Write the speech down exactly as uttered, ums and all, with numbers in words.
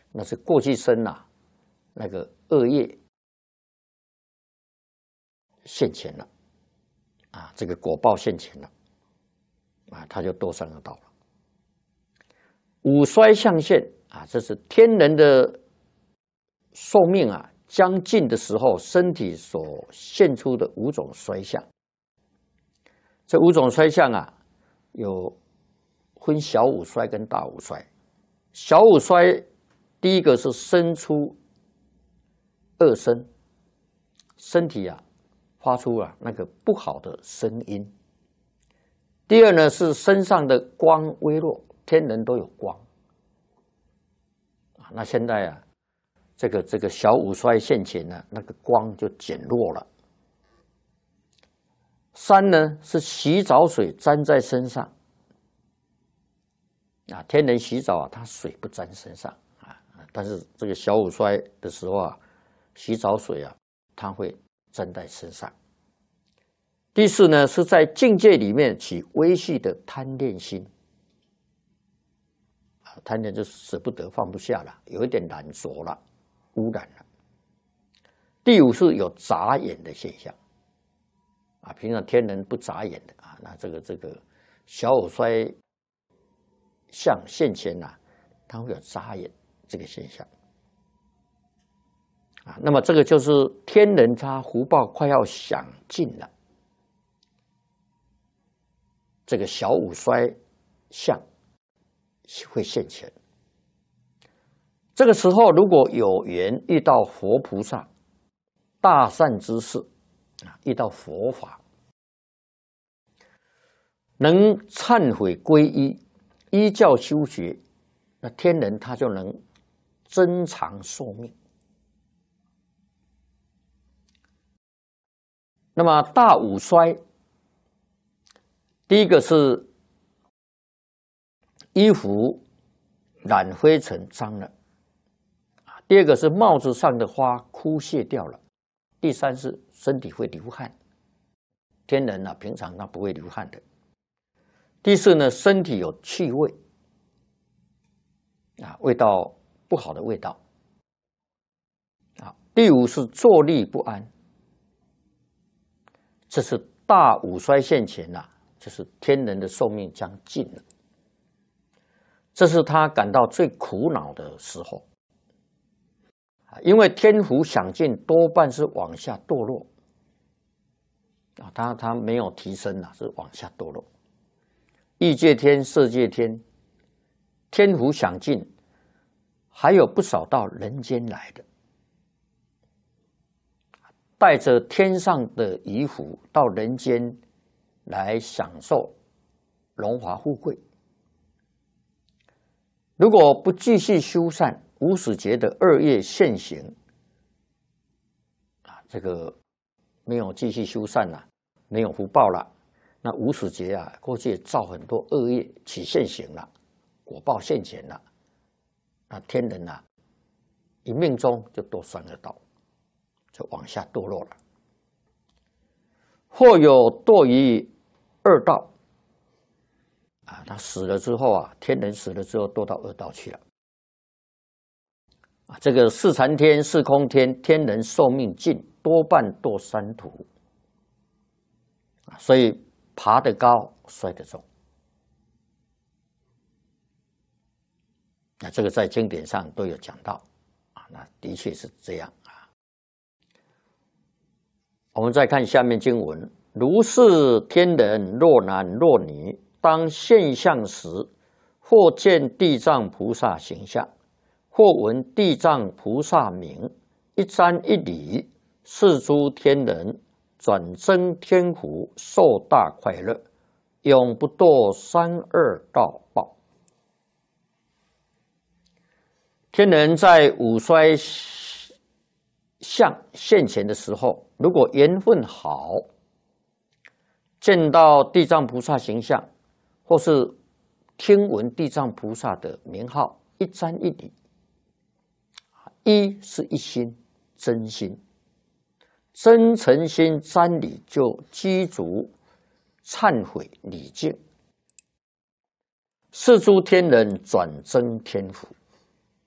那是过去生呐、啊，那个恶业现前了，啊，这个果报现前了，啊，他就堕三恶道了。五衰相现啊，这是天人的寿命啊将近的时候，身体所现出的五种衰相。这五种衰相啊，有分小五衰跟大五衰。小五衰，第一个是生出恶声，身体啊发出了那个不好的声音。第二呢是身上的光微弱，天人都有光啊。那现在啊，这个这个小五衰现前呢，那个光就减弱了。三呢是洗澡水沾在身上啊，天人洗澡啊，他水不沾身上啊，但是这个小五衰的时候啊，洗澡水啊，它会沾在身上。第四呢是在境界里面起微细的贪恋心啊，贪恋就舍不得放不下了，有一点染浊了，污染了。第五是有眨眼的现象。啊，平常天人不眨眼的啊，那这个这个小五衰相现前呐、啊，它会有眨眼这个现象啊。那么这个就是天人他福报快要享尽了，这个小五衰相会现前。这个时候如果有缘遇到佛菩萨、大善之士。啊，遇到佛法，能忏悔皈依，依教修学，那天人他就能增长寿命。那么大五衰，第一个是衣服染灰尘脏了，第二个是帽子上的花枯谢掉了。第三是身体会流汗，天人啊，平常他不会流汗的。第四呢，身体有气味，啊，味道不好的味道。啊，第五是坐立不安，这是大五衰现前呐、啊，就是天人的寿命将尽了，这是他感到最苦恼的时候。因为天福享尽，多半是往下堕落啊，他他没有提升了，是往下堕落。欲界天、色界天，天福享尽，还有不少到人间来的，带着天上的遗福到人间来享受荣华富贵。如果不继续修善，无始劫的恶业现行啊，这个没有继续修善了，没有福报了，那无始劫啊，过去造很多恶业起现行了，果报现前了，那天人啊，一命中就堕三恶道，就往下堕落了。或有堕于恶道啊，他死了之后啊，天人死了之后堕到恶道去了。啊，这个四禅天、四空天，天人寿命尽，多半堕三途，啊，所以爬得高，摔得重。那这个在经典上都有讲到，啊，那的确是这样啊。我们再看下面经文：如是天人，若男若女，当现相时，或见地藏菩萨形象。或闻地藏菩萨名，一瞻一礼，是诸天人转增天福，受大快乐，永不堕三恶道报。天人在五衰相现前的时候，如果缘分好，见到地藏菩萨形象，或是听闻地藏菩萨的名号，一瞻一礼。一是一心真心，真诚心瞻礼就积足忏悔礼敬，是诸天人转增天福。